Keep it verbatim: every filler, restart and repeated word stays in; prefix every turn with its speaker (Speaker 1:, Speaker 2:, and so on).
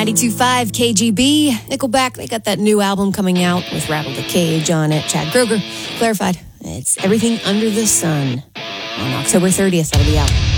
Speaker 1: ninety-two point five K G B. Nickelback, they got that new album coming out with Rattle the Cage on it. Chad Kroeger clarified it's Everything Under the Sun on October thirtieth. That'll be out.